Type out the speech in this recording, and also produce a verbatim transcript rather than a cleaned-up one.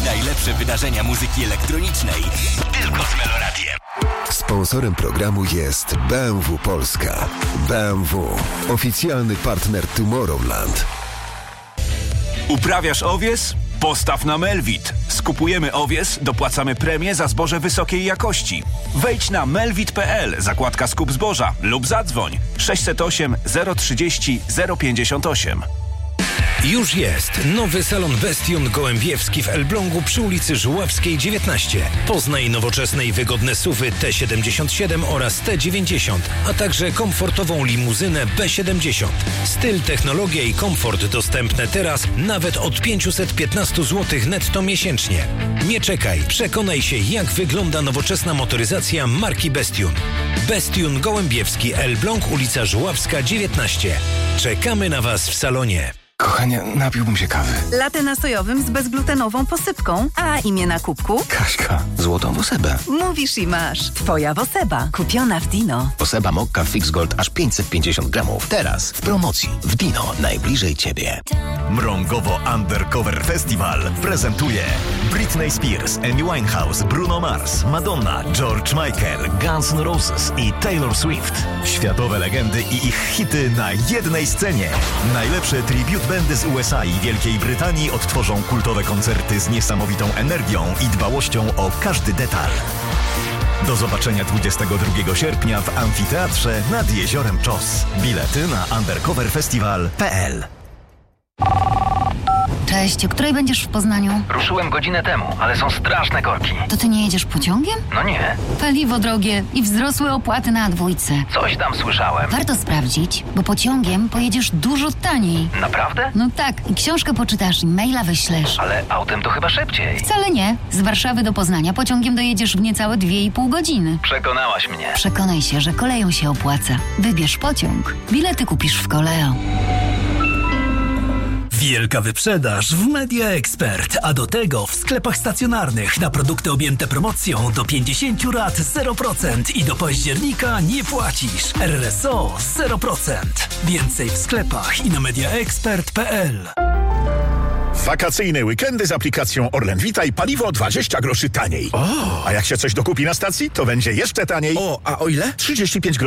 Najlepsze wydarzenia muzyki elektronicznej tylko z Meloradiem. Sponsorem programu jest B M W Polska. B M W. Oficjalny partner Tomorrowland. Uprawiasz owies? Postaw na Melvit. Skupujemy owies, dopłacamy premię za zboże wysokiej jakości. Wejdź na melvit kropka p l, zakładka skup zboża lub zadzwoń sześćset osiem zero trzydzieści zero pięćdziesiąt osiem. Już jest nowy salon Bestion Gołębiewski w Elblągu przy ulicy Żuławskiej dziewiętnaście. Poznaj nowoczesne i wygodne suwy T siedemdziesiąt siedem oraz T dziewięćdziesiąt, a także komfortową limuzynę B siedemdziesiąt. Styl, technologia i komfort dostępne teraz nawet od pięćset piętnaście złotych netto miesięcznie. Nie czekaj, przekonaj się, jak wygląda nowoczesna motoryzacja marki Bestion. Bestion Gołębiewski, Elbląg, ulica Żuławska dziewiętnaście. Czekamy na Was w salonie. Kochanie, napiłbym się kawy. Latte nasojowym z bezglutenową posypką. A imię na kubku? Kaśka, złotą Wosebę. Mówisz i masz. Twoja Woseba, kupiona w Dino. Woseba Mokka Fix Gold aż pięćset pięćdziesiąt gramów. Teraz w promocji w Dino, najbliżej Ciebie. Mrągowo Undercover Festival prezentuje Britney Spears, Amy Winehouse, Bruno Mars, Madonna, George Michael, Guns N' Roses i Taylor Swift. Światowe legendy i ich hity na jednej scenie. Najlepsze tribute bandy z U S A i Wielkiej Brytanii odtworzą kultowe koncerty z niesamowitą energią i dbałością o każdy detal. Do zobaczenia dwudziestego drugiego sierpnia w Amfiteatrze nad Jeziorem Czos. Bilety na undercoverfestival kropka p l. Cześć, o której będziesz w Poznaniu? Ruszyłem godzinę temu, ale są straszne korki. To ty nie jedziesz pociągiem? No nie. Paliwo drogie i wzrosłe opłaty na A dwójce. Coś tam słyszałem. Warto sprawdzić, bo pociągiem pojedziesz dużo taniej. Naprawdę? No tak, i książkę poczytasz, i maila wyślesz. Ale autem to chyba szybciej. Wcale nie. Z Warszawy do Poznania pociągiem dojedziesz w niecałe dwie i pół godziny. Przekonałaś mnie. Przekonaj się, że koleją się opłaca. Wybierz pociąg. Bilety kupisz w Koleo. Wielka wyprzedaż w Media Expert, a do tego w sklepach stacjonarnych na produkty objęte promocją do pięćdziesiąt rat zero procent i do października nie płacisz. R S O zero procent. Więcej w sklepach i na mediaexpert kropka p l. Wakacyjne weekendy z aplikacją Orlen Witaj, paliwo dwadzieścia groszy taniej. O! A jak się coś dokupi na stacji, to będzie jeszcze taniej. O, a o ile? trzydzieści pięć groszy.